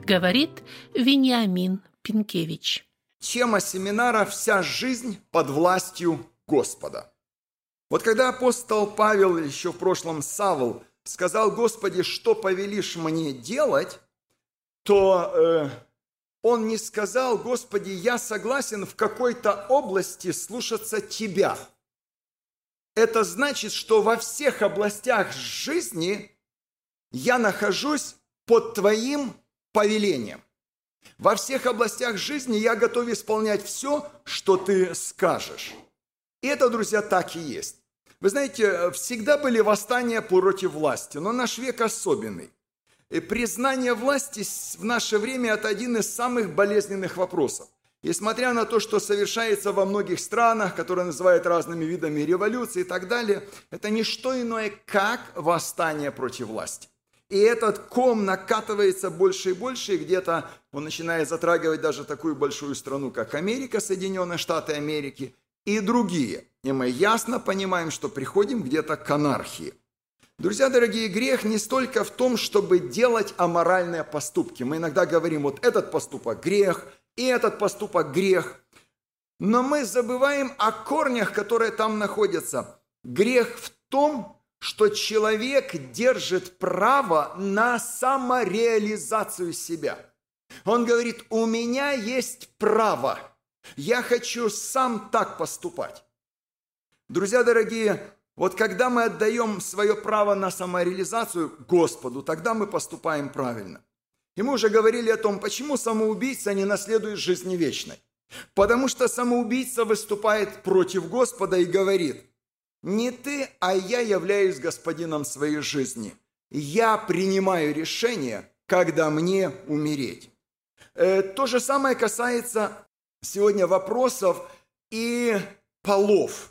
говорит Вениамин Пинкевич. Тема семинара «Вся жизнь под властью Господа». Вот когда апостол Павел, еще в прошлом Савл, сказал: «Господи, что повелишь мне делать?», то он не сказал: «Господи, я согласен в какой-то области слушаться Тебя». Это значит, что во всех областях жизни я нахожусь под Твоим повелением. Во всех областях жизни я готов исполнять все, что Ты скажешь. И это, друзья, так и есть. Вы знаете, всегда были восстания против власти, но наш век особенный. И признание власти в наше время – это один из самых болезненных вопросов. И смотря на то, что совершается во многих странах, которые называют разными видами революции и так далее, это не что иное, как восстание против власти. И этот ком накатывается больше и больше, и где-то он начинает затрагивать даже такую большую страну, как Америка, Соединенные Штаты Америки и другие. И мы ясно понимаем, что приходим где-то к анархии. Друзья дорогие, грех не столько в том, чтобы делать аморальные поступки. Мы иногда говорим: вот этот поступок – грех, и этот поступок – грех. Но мы забываем о корнях, которые там находятся. Грех в том, что человек держит право на самореализацию себя. Он говорит: у меня есть право, я хочу сам так поступать. Друзья дорогие, вот когда мы отдаем свое право на самореализацию Господу, тогда мы поступаем правильно. И мы уже говорили о том, почему самоубийца не наследует жизни вечной. Потому что самоубийца выступает против Господа и говорит: не ты, а я являюсь господином своей жизни. Я принимаю решение, когда мне умереть. То же самое касается сегодня вопросов и полов.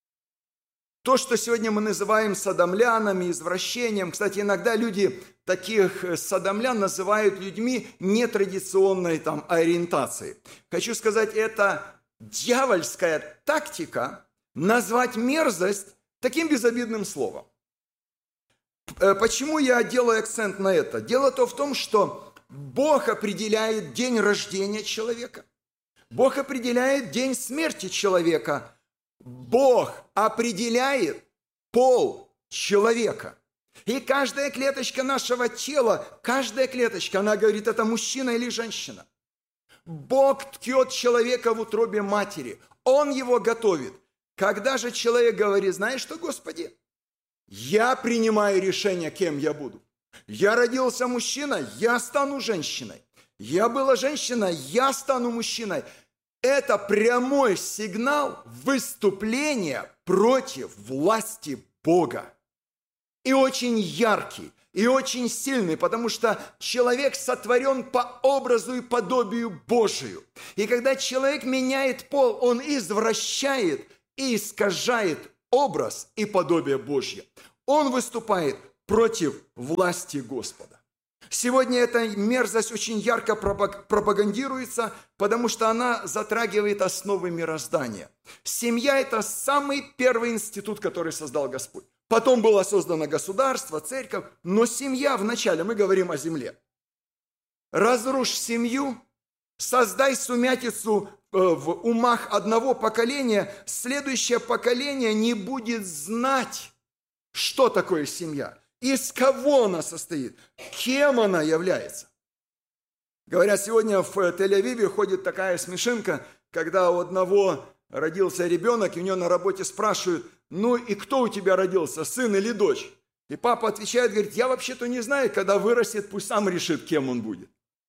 То, что сегодня мы называем содомлянами, извращением. Кстати, иногда люди таких содомлян называют людьми нетрадиционной ориентации. Хочу сказать, это дьявольская тактика назвать мерзость таким безобидным словом. Почему я делаю акцент на это? Дело-то в том, что Бог определяет день рождения человека. Бог определяет день смерти человека. Бог определяет пол человека. И каждая клеточка нашего тела, каждая клеточка, она говорит: это мужчина или женщина. Бог ткет человека в утробе матери. Он его готовит. Когда же человек говорит: знаешь что, Господи, я принимаю решение, кем я буду. Я родился мужчиной, я стану женщиной. Я была женщиной, я стану мужчиной. Это прямой сигнал выступления против власти Бога. И очень яркий, и очень сильный, потому что человек сотворен по образу и подобию Божию. И когда человек меняет пол, он извращает и искажает образ и подобие Божье. Он выступает против власти Господа. Сегодня эта мерзость очень ярко пропагандируется, потому что она затрагивает основы мироздания. Семья – это самый первый институт, который создал Господь. Потом было создано государство, церковь, но семья вначале, мы говорим о земле. Разрушь семью, создай сумятицу в умах одного поколения, следующее поколение не будет знать, что такое семья, из кого она состоит, кем она является. Говорят, сегодня в Тель-Авиве ходит такая смешинка, когда у одного родился ребенок, и у него на работе спрашивают: ну и кто у тебя родился, сын или дочь? И папа отвечает, говорит: я вообще-то не знаю, когда вырастет, пусть сам решит, кем он будет.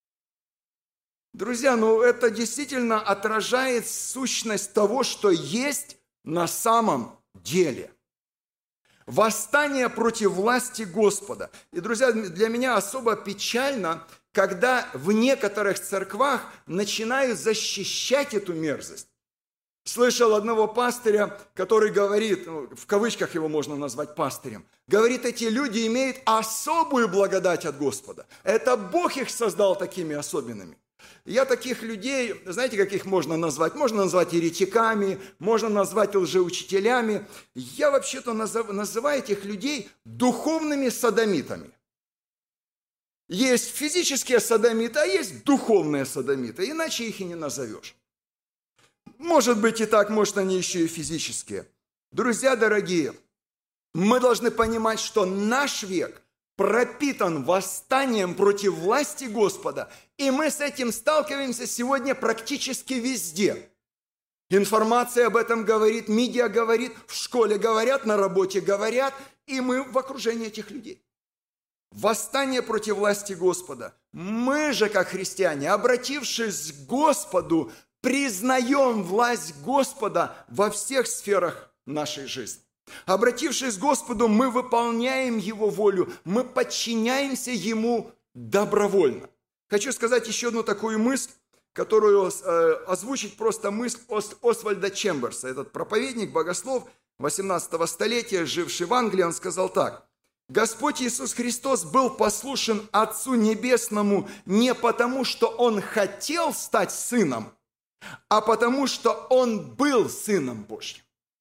Друзья, это действительно отражает сущность того, что есть на самом деле. Восстание против власти Господа. И, друзья, для меня особо печально, когда в некоторых церквах начинают защищать эту мерзость. Слышал одного пастыря, который говорит, в кавычках его можно назвать пастырем, говорит: эти люди имеют особую благодать от Господа. Это Бог их создал такими особенными. Я таких людей, знаете, как их можно назвать? Можно назвать еретиками, можно назвать лжеучителями. Я вообще-то называю этих людей духовными содомитами. Есть физические содомиты, а есть духовные содомиты. Иначе их и не назовешь. Может быть и так, может они еще и физические. Друзья дорогие, мы должны понимать, что наш век пропитан восстанием против власти Господа. И мы с этим сталкиваемся сегодня практически везде. Информация об этом говорит, медиа говорит, в школе говорят, на работе говорят, и мы в окружении этих людей. Восстание против власти Господа. Мы же, как христиане, обратившись к Господу, признаем власть Господа во всех сферах нашей жизни. Обратившись к Господу, мы выполняем Его волю, мы подчиняемся Ему добровольно. Хочу сказать еще одну такую мысль, которую озвучить просто мысль Освальда Чемберса. Этот проповедник, богослов 18 столетия, живший в Англии, он сказал так. Господь Иисус Христос был послушен Отцу Небесному не потому, что Он хотел стать Сыном, а потому, что Он был Сыном Божьим.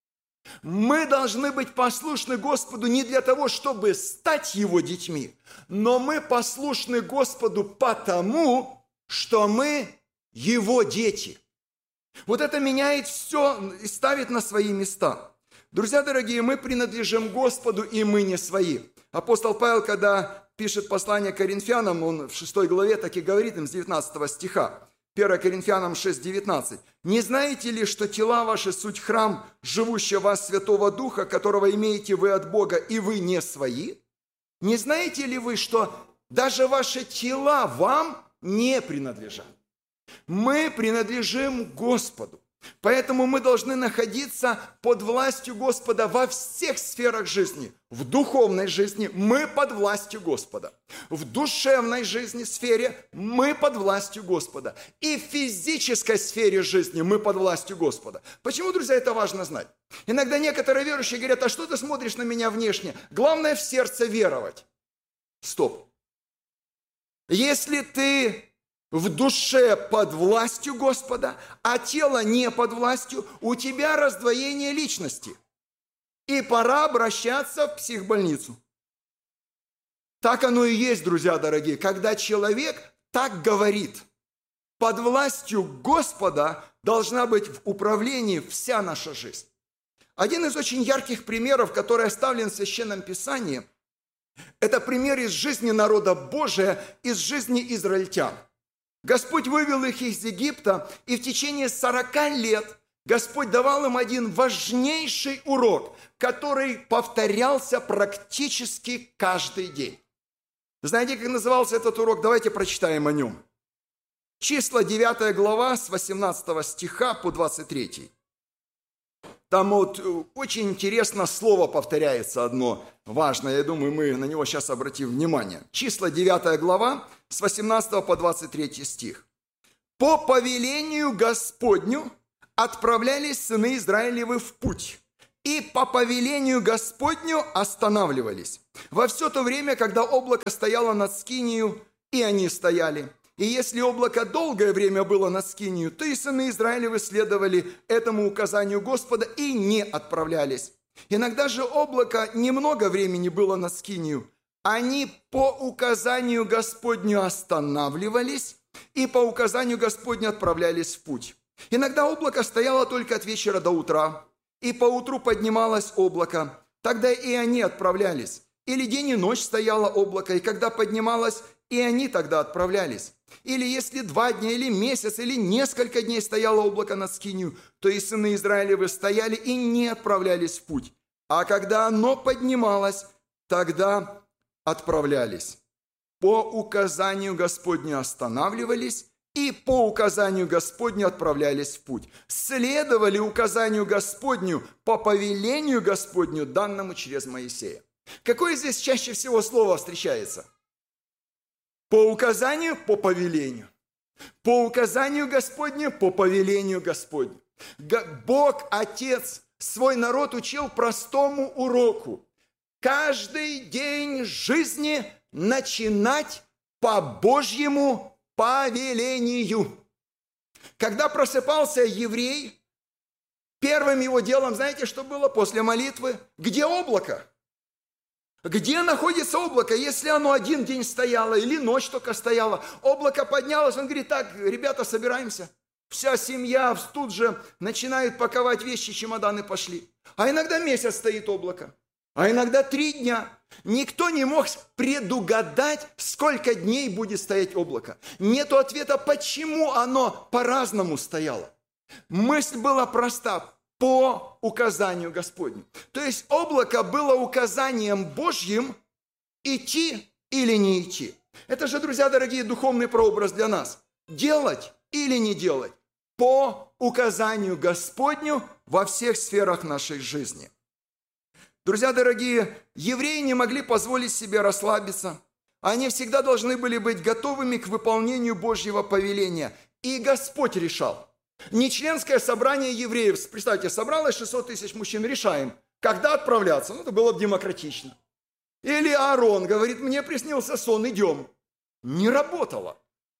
Мы должны быть послушны Господу не для того, чтобы стать Его детьми, но мы послушны Господу потому, что мы Его дети. Вот это меняет все и ставит на свои места. Друзья дорогие, мы принадлежим Господу, и мы не свои. Апостол Павел, когда пишет послание Коринфянам, он в 6 главе так и говорит им с 19 стиха. 1 Коринфянам 6, 19. «Не знаете ли, что тела ваши суть храм, живущего в вас Святого Духа, которого имеете вы от Бога, и вы не свои? Не знаете ли вы, что даже ваши тела вам не принадлежат?» Мы принадлежим Господу. Поэтому мы должны находиться под властью Господа во всех сферах жизни. В духовной жизни мы под властью Господа. В душевной жизни, сфере мы под властью Господа. И в физической сфере жизни мы под властью Господа. Почему, друзья, это важно знать? Иногда некоторые верующие говорят, а что ты смотришь на меня внешне? Главное в сердце веровать. Стоп. Если ты в душе под властью Господа, а тело не под властью, у тебя раздвоение личности. И пора обращаться в психбольницу. Так оно и есть, друзья дорогие, когда человек так говорит. Под властью Господа должна быть в управлении вся наша жизнь. Один из очень ярких примеров, который оставлен в Священном Писании, это пример из жизни народа Божия, из жизни израильтян. Господь вывел их из Египта, и в течение 40 лет Господь давал им один важнейший урок, который повторялся практически каждый день. Знаете, как назывался этот урок? Давайте прочитаем о нем. Числа 9 глава с 18 стиха по 23. Там вот очень интересно слово повторяется одно важное. Я думаю, мы на него сейчас обратим внимание. Числа 9 глава с 18 по 23 стих. «По повелению Господню отправлялись сыны Израилевы в путь, и по повелению Господню останавливались. Во все то время, когда облако стояло над Скинию, и они стояли. И если облако долгое время было над Скинию, то и сыны Израилевы следовали этому указанию Господа и не отправлялись. Иногда же облако немного времени было над Скинию. Они по указанию Господню останавливались и по указанию Господню отправлялись в путь. Иногда облако стояло только от вечера до утра, и поутру поднималось облако, тогда и они отправлялись. Или день и ночь стояло облако, и когда поднималось, и они тогда отправлялись. Или если 2 дня, или месяц, или несколько дней стояло облако над Скинию, то и сыны Израилевы стояли и не отправлялись в путь. А когда оно поднималось, тогда отправлялись. По указанию Господню останавливались, и по указанию Господню отправлялись в путь. Следовали указанию Господню по повелению Господню, данному через Моисея. Какое здесь чаще всего слово встречается? По указанию, по повелению. По указанию Господню, по повелению Господню. Бог, Отец, свой народ учил простому уроку. Каждый день жизни начинать по Божьему повелению. Когда просыпался еврей, первым его делом, знаете, что было после молитвы? Где облако? Где находится облако? Если оно один день стояло или ночь только стояла, облако поднялось, он говорит, так, ребята, собираемся. Вся семья тут же начинает паковать вещи, чемоданы пошли. А иногда месяц стоит облако, а иногда 3 дня. Никто не мог предугадать, сколько дней будет стоять облако. Нету ответа, почему оно по-разному стояло. Мысль была проста. По указанию Господню. То есть облако было указанием Божьим идти или не идти. Это же, друзья дорогие, духовный прообраз для нас. Делать или не делать по указанию Господню во всех сферах нашей жизни. Друзья дорогие, евреи не могли позволить себе расслабиться. Они всегда должны были быть готовыми к выполнению Божьего повеления. И Господь решал. Не членское собрание евреев, представьте, собралось 600 тысяч мужчин, решаем, когда отправляться, это было бы демократично. Или Аарон говорит, мне приснился сон, идем. Не работало.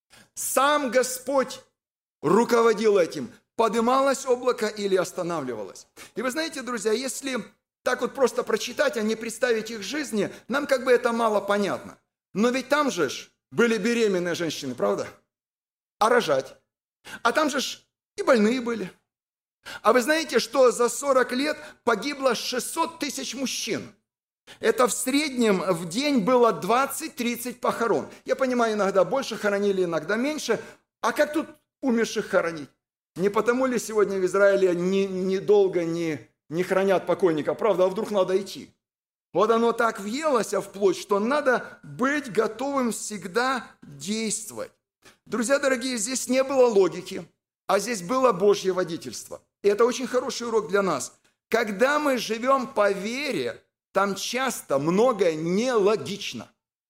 Сам Господь руководил этим, подымалось облако или останавливалось. И вы знаете, друзья, если так вот просто прочитать, а не представить их жизни, нам как бы это мало понятно. Но ведь там же были беременные женщины, правда? А рожать? А там же и больные были. А вы знаете, что за 40 лет погибло 600 тысяч мужчин? Это в среднем в день было 20-30 похорон. Я понимаю, иногда больше хоронили, иногда меньше. А как тут умерших хоронить? Не потому ли сегодня в Израиле недолго не хранят покойника? Правда, а вдруг надо идти? Вот оно так въелось вплоть, что надо быть готовым всегда действовать. Друзья дорогие, здесь не было логики. А здесь было Божье водительство. И это очень хороший урок для нас. Когда мы живем по вере, там часто многое нелогично.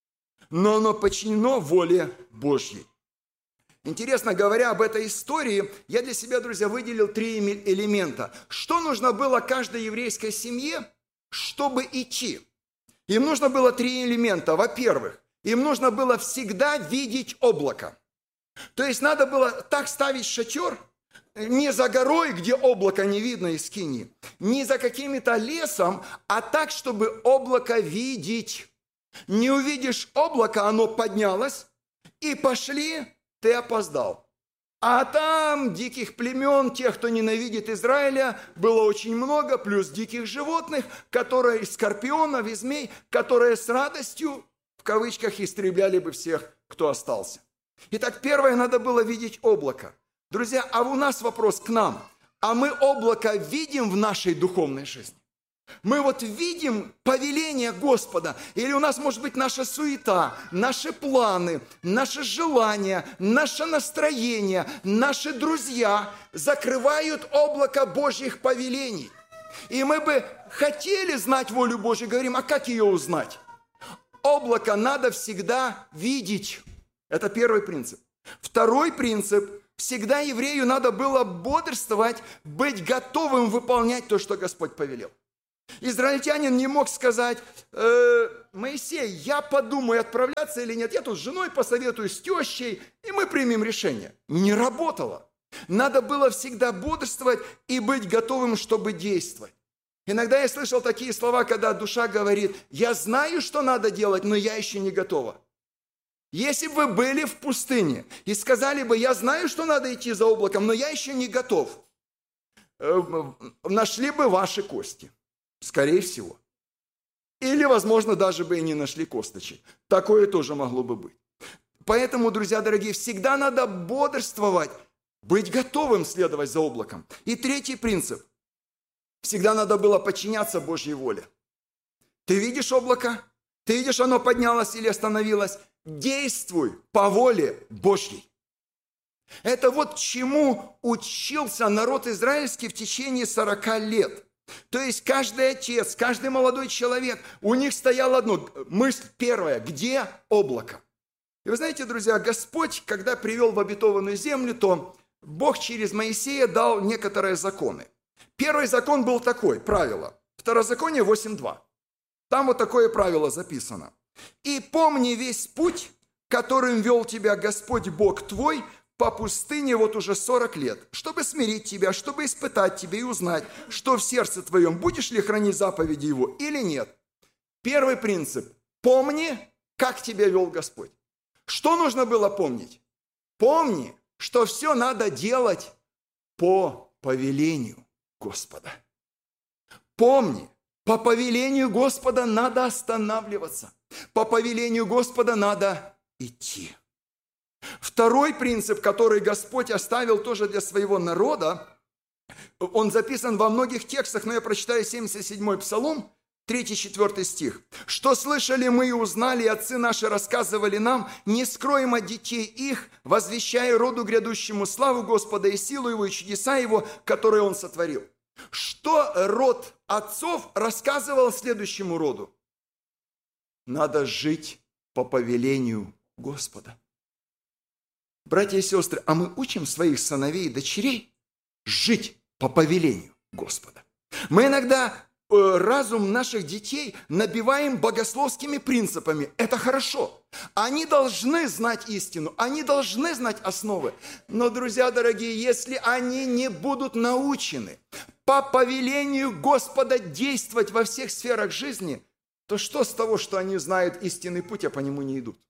Но оно подчинено воле Божьей. Интересно говоря об этой истории, я для себя, друзья, выделил 3 элемента. Что нужно было каждой еврейской семье, чтобы идти? Им нужно было 3 элемента. Во-первых, им нужно было всегда видеть облако. То есть надо было так ставить шатер, не за горой, где облако не видно из скинии, не за каким-то лесом, а так, чтобы облако видеть. Не увидишь облако, оно поднялось, и пошли, ты опоздал. А там диких племен, тех, кто ненавидит Израиля, было очень много, плюс диких животных, которые, скорпионов и змей, которые с радостью, в кавычках, истребляли бы всех, кто остался. Итак, первое, надо было видеть облако. Друзья, а у нас вопрос к нам. А мы облако видим в нашей духовной жизни? Мы вот видим повеление Господа? Или у нас может быть наша суета, наши планы, наши желания, наше настроение, наши друзья закрывают облако Божьих повелений? И мы бы хотели знать волю Божью, говорим, а как ее узнать? Облако надо всегда видеть. Это первый принцип. Второй принцип. Всегда еврею надо было бодрствовать, быть готовым выполнять то, что Господь повелел. Израильтянин не мог сказать, Моисей, я подумаю, отправляться или нет. Я тут с женой посоветуюсь, с тещей, и мы примем решение. Не работало. Надо было всегда бодрствовать и быть готовым, чтобы действовать. Иногда я слышал такие слова, когда душа говорит, я знаю, что надо делать, но я еще не готова. Если бы вы были в пустыне и сказали бы, я знаю, что надо идти за облаком, но я еще не готов, нашли бы ваши кости, скорее всего. Или, возможно, даже бы и не нашли косточек. Такое тоже могло бы быть. Поэтому, друзья дорогие, всегда надо бодрствовать, быть готовым следовать за облаком. И третий принцип. Всегда надо было подчиняться Божьей воле. Ты видишь облако? Ты видишь, оно поднялось или остановилось? Действуй по воле Божьей. Это вот чему учился народ израильский в течение 40 лет. То есть каждый отец, каждый молодой человек, у них стояла одна мысль первая, где облако? И вы знаете, друзья, Господь, когда привел в обетованную землю, то Бог через Моисея дал некоторые законы. Первый закон был такой, правило, Второзаконие 8.2. Там вот такое правило записано. «И помни весь путь, которым вел тебя Господь Бог твой по пустыне вот уже 40 лет, чтобы смирить тебя, чтобы испытать тебя и узнать, что в сердце твоем, будешь ли хранить заповеди его или нет. Первый принцип. Помни, как тебя вел Господь. Что нужно было помнить? Помни, что все надо делать по повелению Господа. Помни, по повелению Господа надо останавливаться. По повелению Господа надо идти. Второй принцип, который Господь оставил тоже для своего народа, он записан во многих текстах, но я прочитаю 77-й Псалом, 3-4 стих. «Что слышали мы и узнали, и отцы наши рассказывали нам, не скроем от детей их, возвещая роду грядущему славу Господа и силу Его, и чудеса Его, которые Он сотворил». Что род отцов рассказывал следующему роду? Надо жить по повелению Господа. Братья и сестры, а мы учим своих сыновей и дочерей жить по повелению Господа. Мы иногда разум наших детей набиваем богословскими принципами. Это хорошо. Они должны знать истину, они должны знать основы. Но, друзья дорогие, если они не будут научены по повелению Господа действовать во всех сферах жизни, то что с того, что они знают истинный путь, а по нему не идут?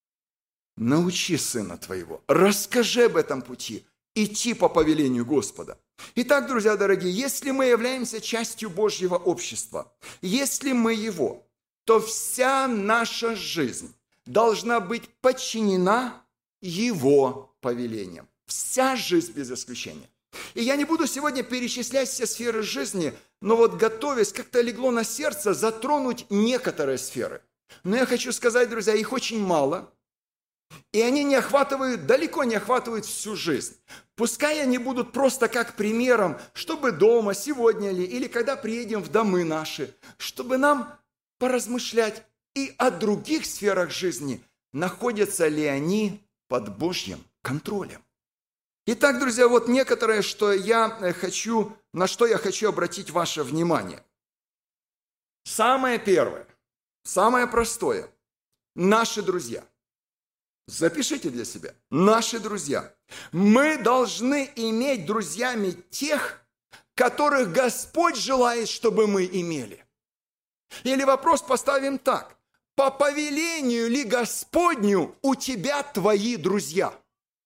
Научи сына твоего, расскажи об этом пути, идти по повелению Господа. Итак, друзья дорогие, если мы являемся частью Божьего общества, если мы его, то вся наша жизнь должна быть подчинена его повелениям. Вся жизнь без исключения. И я не буду сегодня перечислять все сферы жизни, но вот готовясь, как-то легло на сердце затронуть некоторые сферы. Но я хочу сказать, друзья, их очень мало. И они далеко не охватывают всю жизнь. Пускай они будут просто как примером, чтобы дома, сегодня ли, или когда приедем в домы наши, чтобы нам поразмышлять и о других сферах жизни, находятся ли они под Божьим контролем. Итак, друзья, вот некоторое, на что я хочу обратить ваше внимание. Самое первое, самое простое – наши друзья. Запишите для себя. Наши друзья. Мы должны иметь друзьями тех, которых Господь желает, чтобы мы имели. Или вопрос поставим так. По повелению ли Господню у тебя твои друзья?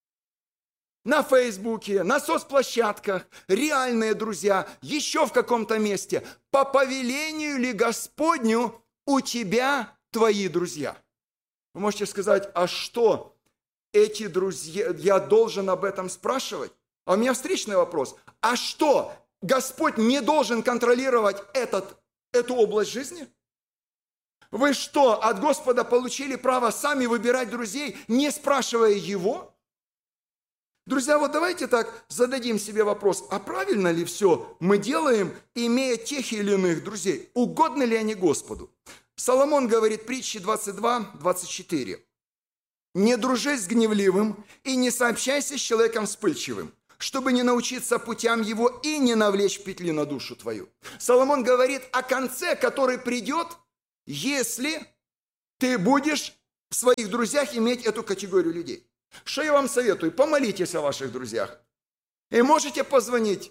На Фейсбуке, на соцплощадках, реальные друзья, еще в каком-то месте. По повелению ли Господню у тебя твои друзья? Вы можете сказать, а что эти друзья, я должен об этом спрашивать? А у меня встречный вопрос. А что, Господь не должен контролировать эту область жизни? Вы что, от Господа получили право сами выбирать друзей, не спрашивая Его? Друзья, вот давайте так зададим себе вопрос, а правильно ли все мы делаем, имея тех или иных друзей? Угодны ли они Господу? Соломон говорит, притчи 22-24. «Не дружи с гневливым и не сообщайся с человеком вспыльчивым, чтобы не научиться путям его и не навлечь петли на душу твою». Соломон говорит о конце, который придет, если ты будешь в своих друзьях иметь эту категорию людей. Что я вам советую? Помолитесь о ваших друзьях. И можете позвонить.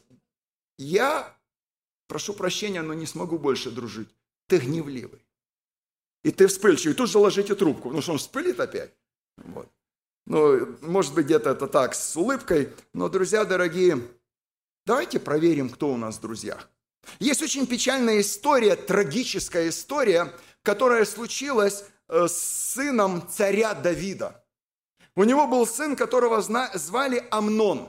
Я прошу прощения, но не смогу больше дружить. Ты гневливый. И ты вспыльчивый, тут же ложите трубку, потому что он вспылит опять. Вот. Ну, может быть, где-то это так, с улыбкой. Но, друзья дорогие, давайте проверим, кто у нас в друзьях. Есть очень печальная история, трагическая история, которая случилась с сыном царя Давида. У него был сын, которого звали Амнон.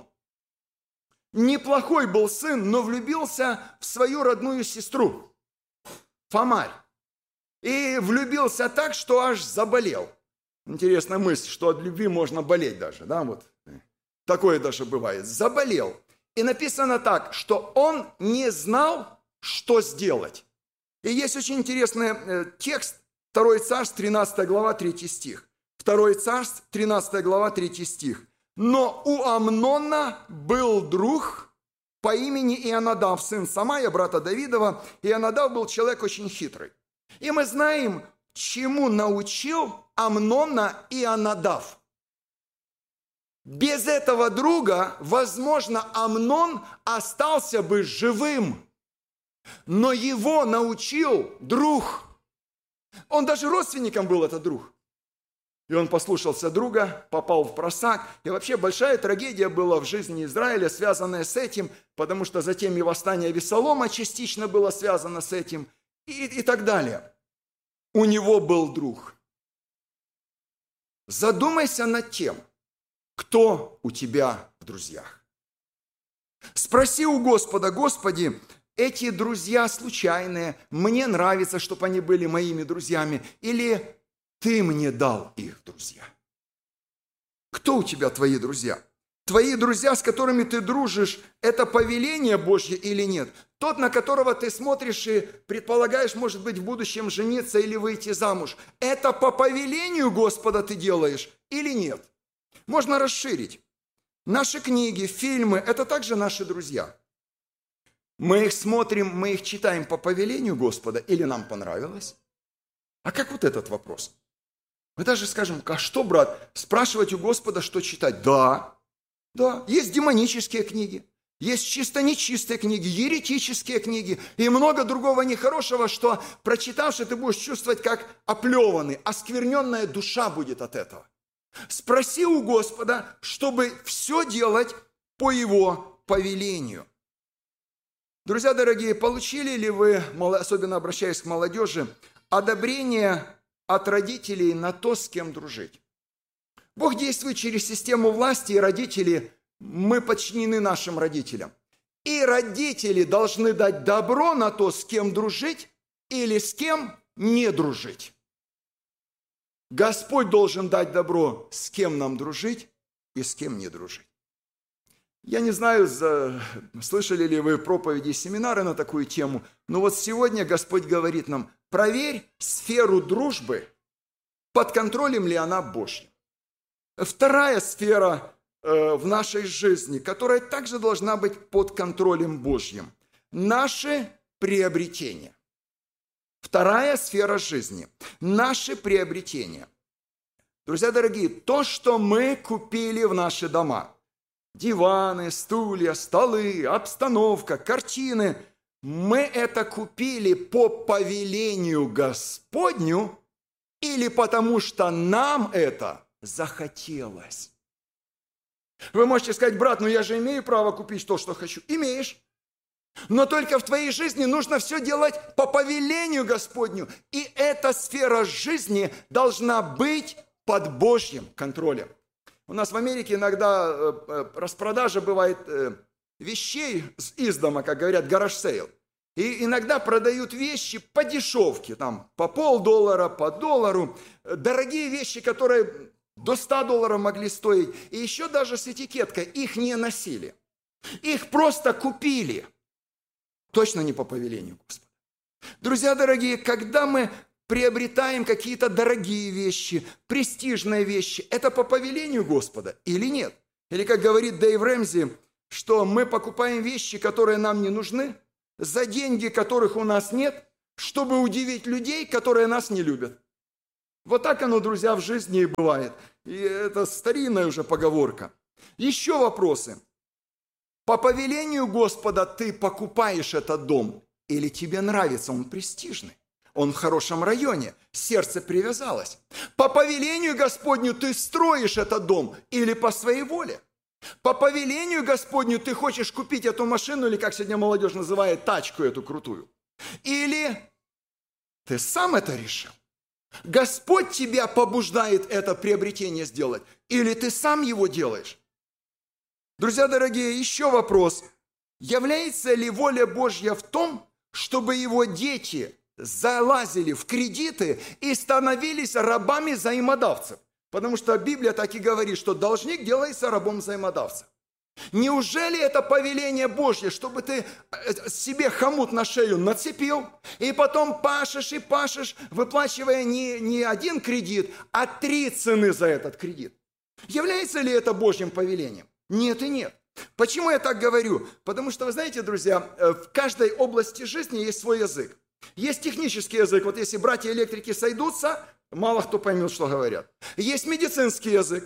Неплохой был сын, но влюбился в свою родную сестру, Фамарь. И влюбился так, что аж заболел. Интересная мысль, что от любви можно болеть даже, да, вот. Такое даже бывает. Заболел. И написано так, что он не знал, что сделать. И есть очень интересный текст, 2 Царств, 13 глава, 3 стих. 2 Царств, 13 глава, 3 стих. «Но у Амнона был друг по имени Ионадав, сын Самая, брата Давидова. Ионадав был человек очень хитрый. И мы знаем, чему научил Амнона Ионадав. Без этого друга, возможно, Амнон остался бы живым. Но его научил друг. Он даже родственником был, этот друг. И он послушался друга, попал в просак. И вообще большая трагедия была в жизни Израиля, связанная с этим, потому что затем и восстание Авессалома частично было связано с этим, и так далее. У него был друг. Задумайся над тем, кто у тебя в друзьях. Спроси у Господа: Господи, эти друзья случайные, мне нравится, чтобы они были моими друзьями, или Ты мне дал их, друзья? Кто у тебя твои друзья? Твои друзья, с которыми ты дружишь, это повеление Божье или нет? Тот, на которого ты смотришь и предполагаешь, может быть, в будущем жениться или выйти замуж, это по повелению Господа ты делаешь или нет? Можно расширить. Наши книги, фильмы – это также наши друзья. Мы их смотрим, мы их читаем по повелению Господа или нам понравилось? А как вот этот вопрос? Мы даже скажем: а что, брат, спрашивать у Господа, что читать? Да, есть демонические книги, есть чисто нечистые книги, еретические книги и много другого нехорошего, что, прочитавши, ты будешь чувствовать, как оплеванный, оскверненная душа будет от этого. Спроси у Господа, чтобы все делать по Его повелению. Друзья дорогие, получили ли вы, особенно обращаясь к молодежи, одобрение от родителей на то, с кем дружить? Бог действует через систему власти, и родители, мы подчинены нашим родителям. И родители должны дать добро на то, с кем дружить или с кем не дружить. Господь должен дать добро, с кем нам дружить и с кем не дружить. Я не знаю, слышали ли вы проповеди и семинары на такую тему, но вот сегодня Господь говорит нам: проверь сферу дружбы, под контролем ли она Божья. Вторая сфера в нашей жизни, которая также должна быть под контролем Божьим – наши приобретения. Вторая сфера жизни – наши приобретения. Друзья дорогие, то, что мы купили в наши дома – диваны, стулья, столы, обстановка, картины – мы это купили по повелению Господню или потому что нам это захотелось? Вы можете сказать: брат, я же имею право купить то, что хочу. Имеешь. Но только в твоей жизни нужно все делать по повелению Господню. И эта сфера жизни должна быть под Божьим контролем. У нас в Америке иногда распродажа бывает вещей из дома, как говорят, гараж-сейл. И иногда продают вещи по дешевке, там по $0,50, по $1. Дорогие вещи, которые до $100 могли стоить. И еще даже с этикеткой. Их не носили. Их просто купили. Точно не по повелению Господа. Друзья дорогие, когда мы приобретаем какие-то дорогие вещи, престижные вещи, это по повелению Господа или нет? Или, как говорит Дэйв Рэмзи, что мы покупаем вещи, которые нам не нужны, за деньги, которых у нас нет, чтобы удивить людей, которые нас не любят. Вот так оно, друзья, в жизни и бывает. И это старинная уже поговорка. Еще вопросы. По повелению Господа ты покупаешь этот дом, или тебе нравится, он престижный, он в хорошем районе, сердце привязалось. По повелению Господню ты строишь этот дом, или по своей воле. По повелению Господню ты хочешь купить эту машину, или, как сегодня молодежь называет, тачку эту крутую. Или ты сам это решил. Господь тебя побуждает это приобретение сделать, или ты сам его делаешь. Друзья дорогие, еще вопрос. Является ли воля Божья в том, чтобы его дети залазили в кредиты и становились рабами взаимодавцев? Потому что Библия так и говорит, что должник делается рабом взаимодавца. Неужели это повеление Божье, чтобы ты себе хомут на шею нацепил, и потом пашешь и пашешь, выплачивая не один кредит, а 3 цены за этот кредит? Является ли это Божьим повелением? Нет и нет. Почему я так говорю? Потому что, вы знаете, друзья, в каждой области жизни есть свой язык. Есть технический язык. Вот если братья-электрики сойдутся, мало кто поймет, что говорят. Есть медицинский язык,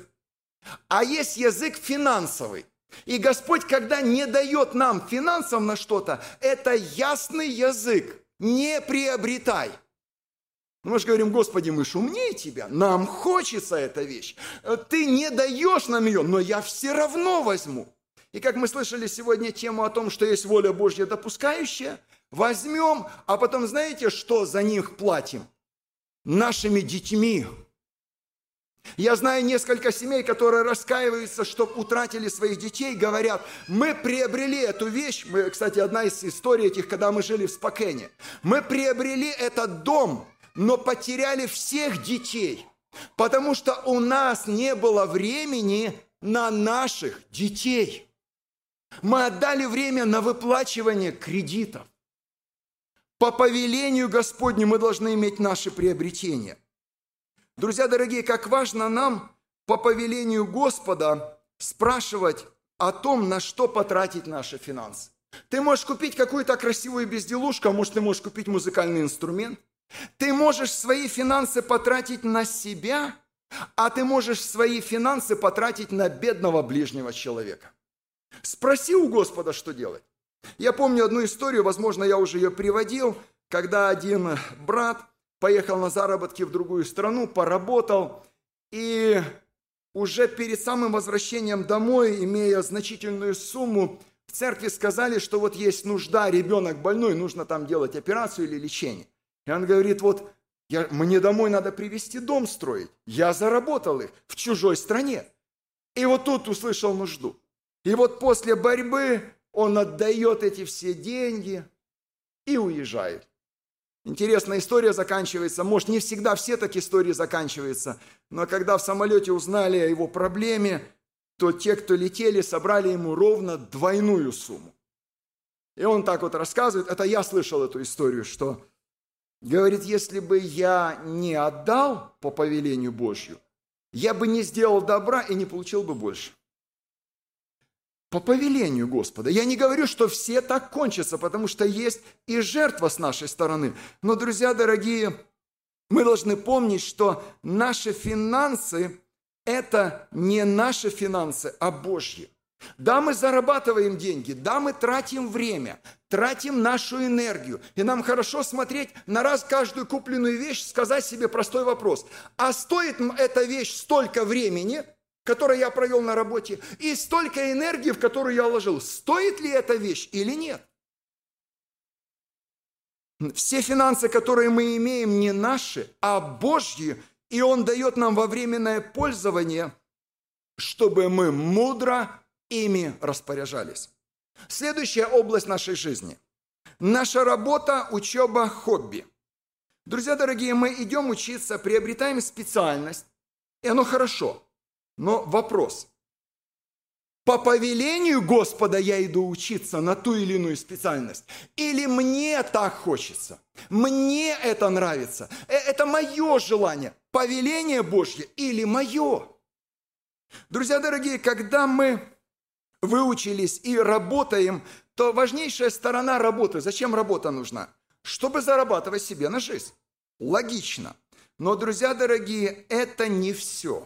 а есть язык финансовый. И Господь, когда не дает нам финансов на что-то, это ясный язык. Не приобретай. Мы же говорим: Господи, мы ж умнее Тебя, нам хочется эта вещь. Ты не даешь нам ее, но я все равно возьму. И как мы слышали сегодня тему о том, что есть воля Божья допускающая, возьмем, а потом знаете, что за них платим? Нашими детьми. Я знаю несколько семей, которые раскаиваются, что утратили своих детей, говорят: мы приобрели эту вещь. Кстати, одна из историй этих, когда мы жили в Спокене. Мы приобрели этот дом, но потеряли всех детей, потому что у нас не было времени на наших детей. Мы отдали время на выплачивание кредитов. По повелению Господню мы должны иметь наши приобретения. Друзья дорогие, как важно нам по повелению Господа спрашивать о том, на что потратить наши финансы. Ты можешь купить какую-то красивую безделушку, а может, ты можешь купить музыкальный инструмент. Ты можешь свои финансы потратить на себя, а ты можешь свои финансы потратить на бедного ближнего человека. Спроси у Господа, что делать. Я помню одну историю, возможно, я уже ее приводил, когда один брат поехал на заработки в другую страну, поработал, и уже перед самым возвращением домой, имея значительную сумму, в церкви сказали, что вот есть нужда, ребенок больной, нужно там делать операцию или лечение. И он говорит: вот мне домой надо привезти дом строить, я заработал их в чужой стране. И вот тут услышал нужду. И вот после борьбы он отдает эти все деньги и уезжает. Интересная история заканчивается. Может, не всегда все так истории заканчиваются, но когда в самолете узнали о его проблеме, то те, кто летели, собрали ему ровно двойную сумму. И он так вот рассказывает, это я слышал эту историю, что, говорит, если бы я не отдал по повелению Божью, я бы не сделал добра и не получил бы больше. По повелению Господа. Я не говорю, что все так кончатся, потому что есть и жертва с нашей стороны. Но, друзья дорогие, мы должны помнить, что наши финансы – это не наши финансы, а Божьи. Да, мы зарабатываем деньги, да, мы тратим время, тратим нашу энергию. И нам хорошо смотреть на раз каждую купленную вещь, сказать себе простой вопрос. А стоит эта вещь столько времени, которое я провел на работе, и столько энергии, в которую я вложил. Стоит ли эта вещь или нет? Все финансы, которые мы имеем, не наши, а Божьи, и Он дает нам во временное пользование, чтобы мы мудро ими распоряжались. Следующая область нашей жизни. Наша работа, учеба, хобби. Друзья дорогие, мы идем учиться, приобретаем специальность, и оно хорошо. Но вопрос. По повелению Господа я иду учиться на ту или иную специальность? Или мне так хочется? Мне это нравится? Это мое желание? Повеление Божье или мое? Друзья дорогие, когда мы выучились и работаем, то важнейшая сторона работы. Зачем работа нужна? Чтобы зарабатывать себе на жизнь. Логично. Но, друзья дорогие, это не все.